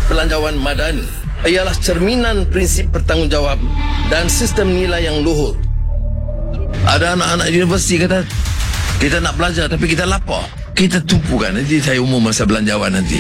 Belanjawan Madani ialah cerminan prinsip bertanggungjawab dan sistem nilai yang luhur. Ada anak-anak universiti kata, kita nak belajar tapi kita lapar. Kita tumpukan nanti saya umum masa belanjawan nanti.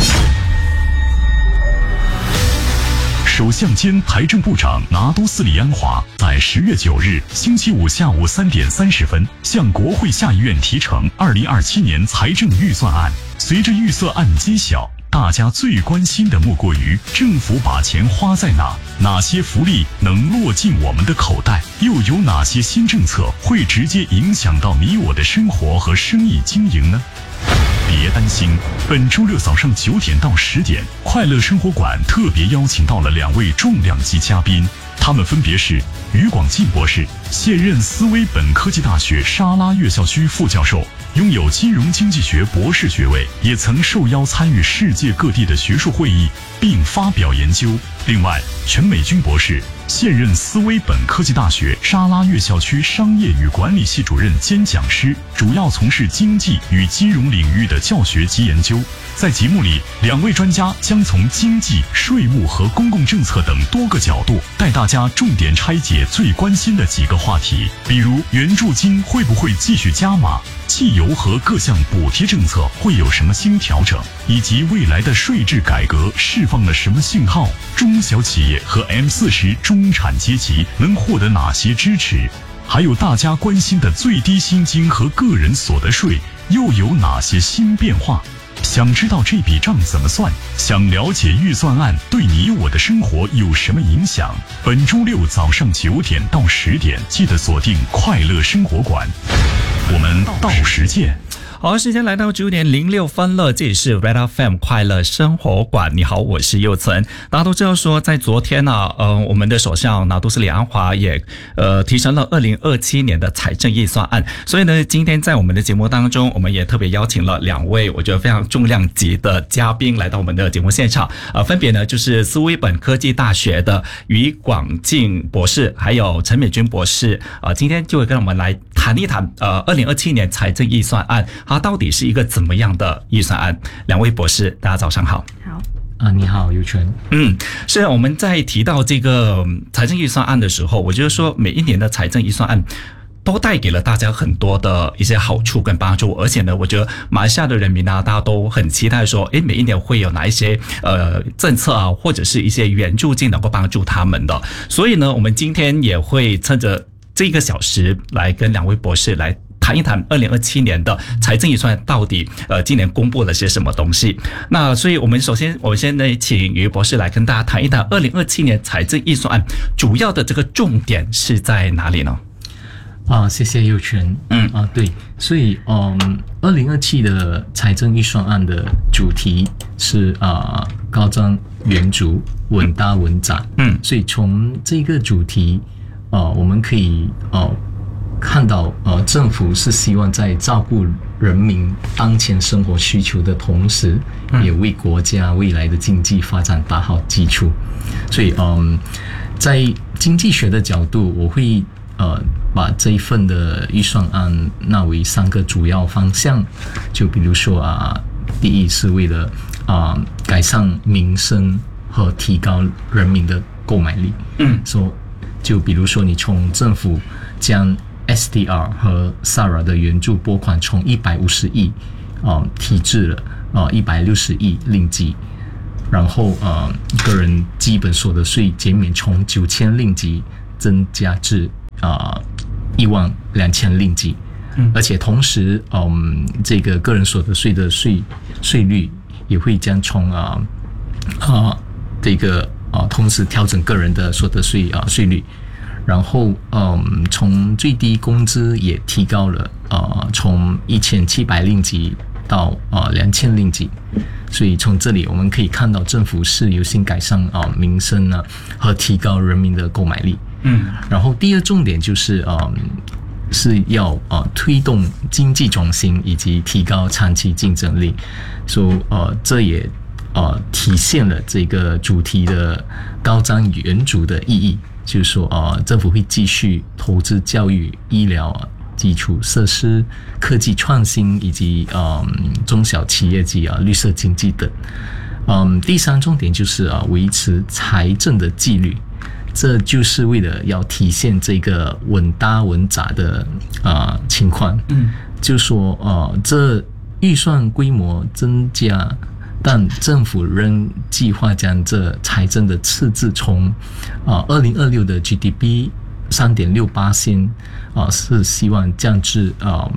首相兼财政部长拿督斯里安华在10月9日星期五下午3点30分向国会下议院提呈2027年财政预算案。随着预算案揭晓，大家最关心的莫过于政府把钱花在哪些福利能落进我们的口袋，又有哪些新政策会直接影响到你我的生活和生意经营呢？别担心，本周六早上9点到10点，快乐生活馆特别邀请到了2位重量级嘉宾，他们分别是于广进博士，现任斯威本科技大学沙拉越校区副教授，拥有金融经济学博士学位，也曾受邀参与世界各地的学术会议并发表研究。另外，全美军博士，现任斯威本科技大学沙拉越校区商业与管理系主任兼讲师，主要从事经济与金融领域的教学及研究。在节目里，2位专家将从经济、税务和公共政策等多个角度，带大家重点拆解最关心的几个话题，比如援助金会不会继续加码，汽油和各项补贴政策会有什么新调整，以及未来的税制改革释放了什么信号，中小企业和 M40中产阶级能获得哪些支持，还有大家关心的最低薪金和个人所得税又有哪些新变化。想知道这笔账怎么算？想了解预算案对你我的生活有什么影响？本周六早上9点到10点，记得锁定快乐生活馆，我们到时见。 好，时间来到9点06分了，这里是 Red FM 快乐生活馆。你好，我是佑存。大家都知道说，在昨天呢，我们的首相拿督斯里安华也提成了2027年的财政预算案。所以呢，今天在我们的节目当中，我们也特别邀请了2位我觉得非常重量级的嘉宾来到我们的节目现场。分别呢就是斯威本科技大学的于广进博士，还有陈美君博士。今天就会跟我们来谈一谈2027年财政预算案。它到底是一个怎么样的预算案？2位博士，大家早上好。 好。你好，尤纯。 是我们在提到这个财政预算案的时候，我觉得说每一年的财政预算案都带给了大家很多的一些好处跟帮助，而且呢，我觉得马来西亚的人民啊，大家都很期待说，每一年会有哪一些政策啊，或者是一些援助金能够帮助他们的。所以呢，我们今天也会趁着这1个小时来跟2位博士来谈一谈2027年的财政预算到底今年公布了些什么东西。那所以我们先呢请于博士来跟大家谈一谈2027年财政预算案主要的这个重点是在哪里呢？ 谢谢佑全。对，所以2027的财政预算案的主题是高瞻远瞩，稳打稳扎。所以从这个主题我们可以看到政府是希望在照顾人民当前生活需求的同时，也为国家未来的经济发展打好基础。所以在经济学的角度，我会把这一份的预算案纳为3个主要方向。就比如说第一是为了改善民生和提高人民的购买力。就比如说你从政府将SDR 和 SARA 的援助拨款从150亿提至了160亿令吉，然后个人基本所得税减免从9000令吉增加至12000令吉，而且同时这个个人所得税的税率也会将从这个同时调整个人的所得税税率。然后从最低工资也提高了从1700令吉到2000令吉。所以从这里我们可以看到政府是有心改善民生和提高人民的购买力。然后第二重点就是要推动经济转型以及提高长期竞争力。所以这也体现了这个主题的高瞻远瞩的意义。就是说政府会继续投资教育、医疗、基础设施、科技创新以及中小企业及绿色经济等。 第三重点就是维持财政的纪律，这就是为了要体现这个稳打稳扎的情况。就说这预算规模增加，但政府仍计划将这财政的赤字从2026的 GDP 3.6%是希望降至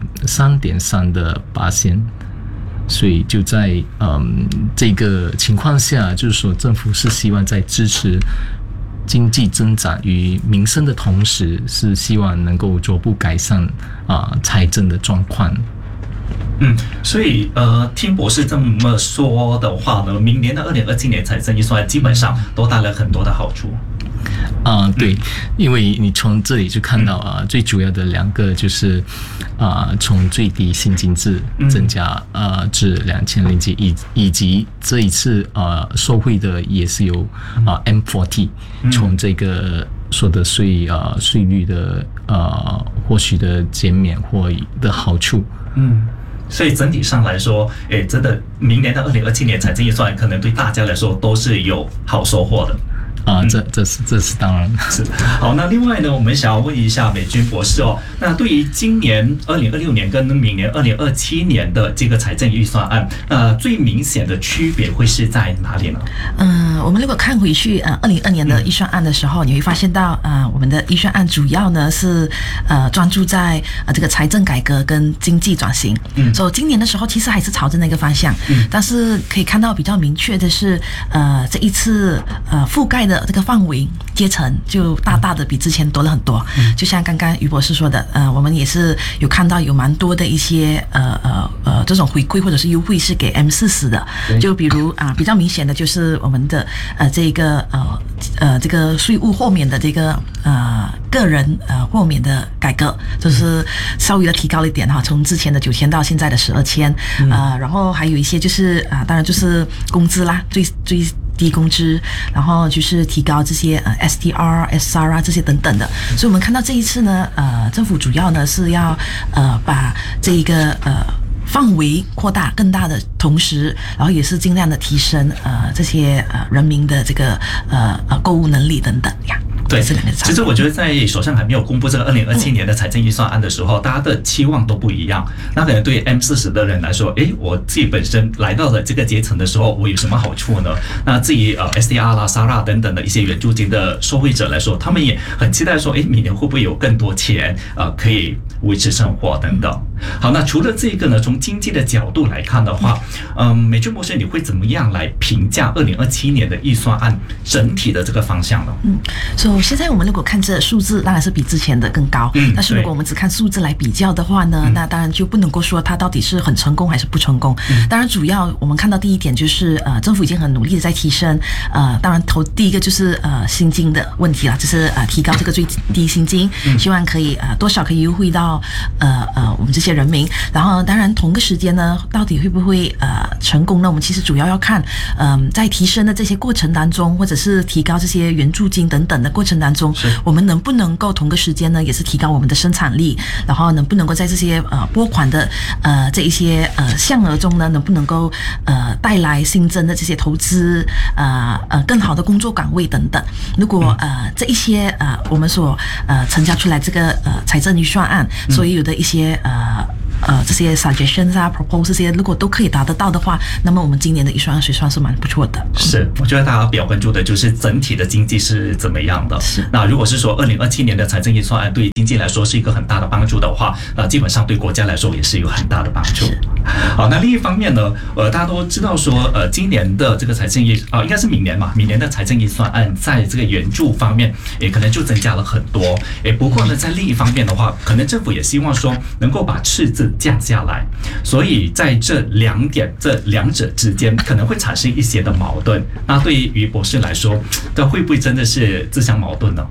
3.3%。所以就在这个情况下，就是说政府是希望在支持经济增长与民生的同时，是希望能够逐步改善财政的状况。 所以听博士这么说的话呢，明年的2027年财政预算基本上都带来很多的好处。 对，因为你从这里就看到最主要的两个就是从最低薪金制增加至2000令吉，以及这一次受惠的也是有M40 从这个所得税税率的或许的减免或的好处。 所以整体上来说，真的明年的2027年财政预算可能对大家来说都是有好收获的。 这是当然是。好，那另外呢，我们想要问一下美君博士哦，那对于今年2026年跟明年2027年的这个财政预算案，最明显的区别会是在哪里呢？ 我们如果看回去2022年的预算案的时候，你会发现到我们的预算案主要呢是专注在这个财政改革跟经济转型。所以今年的时候其实还是朝着那个方向，但是可以看到比较明确的是这一次覆盖的这个范围阶层就大大的比之前多了很多。就像刚刚于博士说的，我们也是有看到有蛮多的一些这种回馈或者是优惠是给 M40的，就比如比较明显的就是我们的这个税务豁免的这个个人豁免的改革，就是稍微的提高了一点从之前的9000到现在的12000。然后还有一些就是当然就是工资啦，最低工资，然后就是提高这些STR、SR 这些等等的。所以我们看到这一次呢，政府主要呢是要把这一个范围扩大更大的同时，然后也是尽量的提升这些人民的这个购物能力等等呀。 对，其实我觉得在手上还没有公布这个2027年的财政预算案的时候，大家的期望都不一样。那可能对 M40的人来说，我自己本身来到了这个阶层的时候，我有什么好处呢？那至于SDR 啦、SARA 等等的一些援助金的受惠者来说，他们也很期待说，明年会不会有更多钱可以维持生活等等。好，那除了这个呢，从经济的角度来看的话，美君博士，你会怎么样来评价2027年的预算案整体的这个方向呢？ 现在我们如果看这数字，当然是比之前的更高。但是如果我们只看数字来比较的话呢，那当然就不能够说它到底是很成功还是不成功。当然，主要我们看到第一点就是政府已经很努力的在提升。当然第一个就是薪金的问题啦，就是提高这个最低薪金，希望可以多少可以优惠到我们这些人民。然后当然同个时间呢，到底会不会成功呢？我们其实主要要看在提升的这些过程当中，或者是提高这些援助金等等的过程当中，我们能不能够同个时间呢，也是提高我们的生产力，然后能不能够在这些拨款的这一些项额中呢，能不能够带来新增的这些投资，更好的工作岗位等等。如果这一些我们所成交出来这个财政预算案所有的一些这些 suggestions propose 这些如果都可以达得到的话，那么我们今年的预算案算是蛮不错的。 是，我觉得大家比较关注的就是整体的经济是怎么样的。那如果是说2027年的财政预算案对经济来说是一个很大的帮助的话，那基本上对国家来说也是有很大的帮助。好，那另一方面呢，大家都知道说，今年的这个财政应该是明年的财政预算案在这个援助方面，可能就增加了很多。不过呢，在另一方面的话，可能政府也希望说能够把赤字降下来，所以在这两者之间可能会产生一些的矛盾。那对于博士来说，这会不会真的是自相矛盾呢？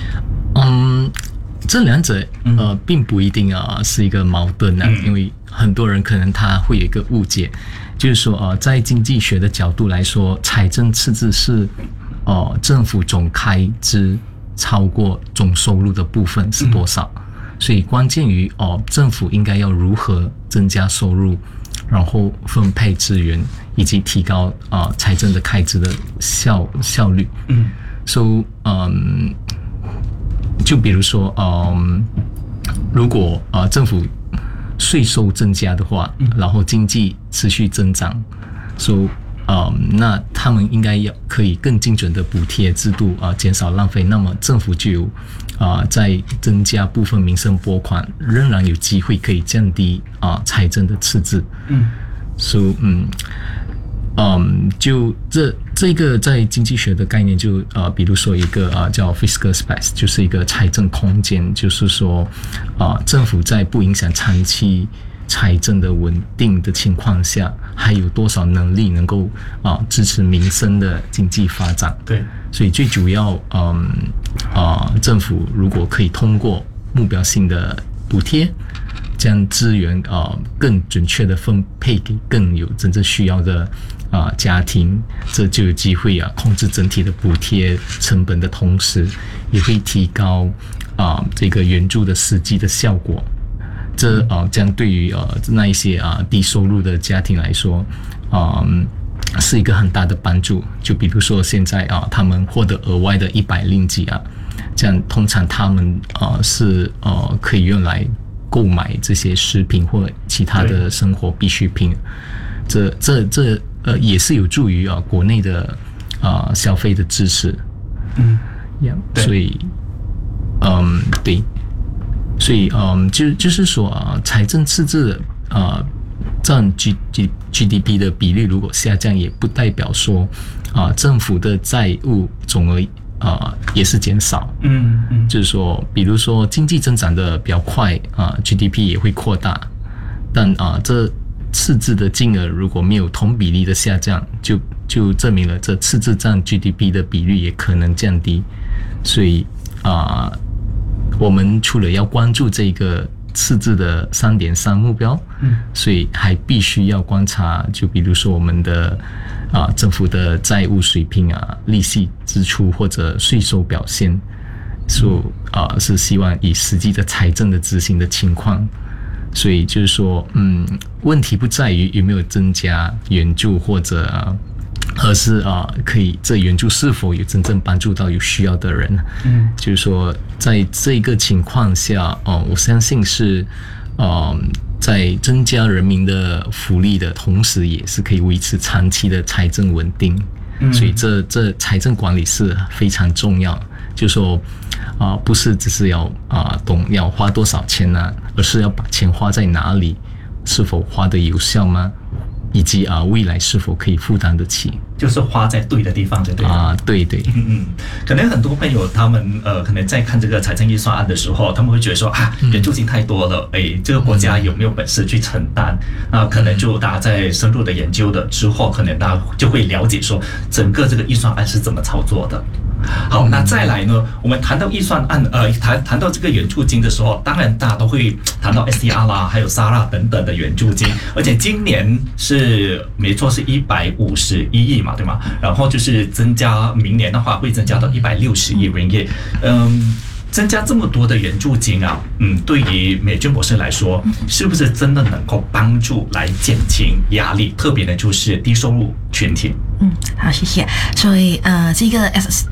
这两者并不一定是一个矛盾因为很多人可能他会有一个误解，就是说在经济学的角度来说，财政赤字是政府总开支超过总收入的部分是多少。所以关键于政府应该要如何增加收入，然后分配资源， 以及提高财政的开支的效率。So 就比如说如果政府税收增加的话，然后经济持续增长，so那他们应该可以更精准的补贴制度减少浪费，那么政府就有在增加部分民生拨款，仍然有机会可以降低财政的赤字。So 就这个在经济学的概念就比如说一个叫 fiscal space， 就是一个财政空间，就是说政府在不影响长期财政的稳定的情况下，还有多少能力能够支持民生的经济发展。 对， 所以最主要政府如果可以通过目标性的补贴，将资源更准确的分配给更有真正需要的家庭，这就有机会控制整体的补贴成本的同时，也会提高这个援助的实际的效果。这将对于那一些低收入的家庭来说，是一个很大的帮助。就比如说现在他们获得额外的100令吉这样通常他们是可以用来购买这些食品或其他的生活必需品。这也是有助于国内的消费的支持。所以对。所以就是说财政赤字占 GDP 的比例如果下降，也不代表说政府的债务总额也是减少。就是说比如说经济增长的比较快GDP 也会扩大，但这赤字的金额如果没有同比例的下降，就证明了这赤字占 GDP 的比率也可能降低。所以我们除了要关注这个赤字的 3.3 目标，所以还必须要观察，就比如说我们的政府的债务水平利息支出或者税收表现，是希望以实际的财政的执行的情况。所以就是说问题不在于有没有增加援助或者而是可以这援助是否有真正帮助到有需要的人。就是说在这个情况下我相信是在增加人民的福利的同时，也是可以维持长期的财政稳定。所以这财政管理是非常重要。就是说不是只是要懂要花多少钱而是要把钱花在哪里，是否花得有效吗？以及未来是否可以负担得起， 就是花在对的地方就对了。 对。 可能很多朋友他们可能在看这个财政预算案的时候，他们会觉得说援助金太多了，这个国家有没有本事去承担？那可能就大家在深入的研究的之后，可能大家就会了解说整个这个预算案是怎么操作的。好，那再来呢，我们谈到预算案谈到这个援助金的时候，当然大家都会谈到 SDR 啦，还有 SARA 等等的援助金，而且今年是没错是151亿嘛，对吗？然后就是增加，明年的话会增加到160亿ringgit。增加这么多的援助金对于美娟博士来说，是不是真的能够帮助来减轻压力？特别的就是低收入群体。 好，谢谢。所以这个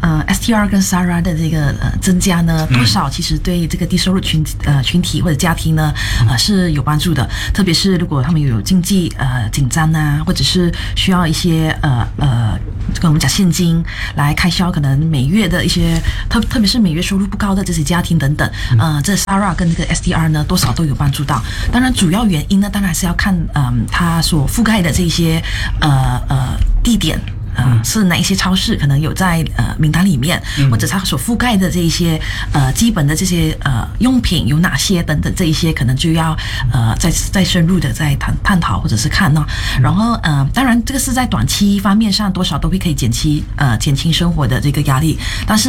STR 跟 SARA 的这个增加呢，多少其实对这个低收入群体或者家庭呢是有帮助的。特别是如果他们有经济紧张或者是需要一些跟我们讲现金来开销，可能每月的一些特别是每月收入不高的这些家庭等等，这 SARA 跟这个 STR 呢多少都有帮助到。当然主要原因呢，当然是要看它所覆盖的这些地点。是哪一些超市可能有在名单里面，或者它所覆盖的这一些基本的这些用品有哪些等等，这一些可能就要再深入的再探讨或者是看然后当然这个是在短期方面上多少都会可以减轻生活的这个压力，但是